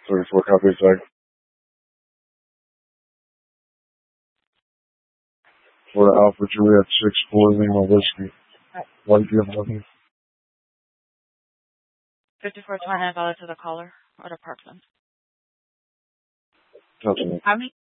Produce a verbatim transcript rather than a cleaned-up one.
thirty-four copy tag. For the Alpha Juliet six four Lima Whiskey. White B M W. fifty-four twenty-nine dollars to the caller or the Parkland. That's it. How many?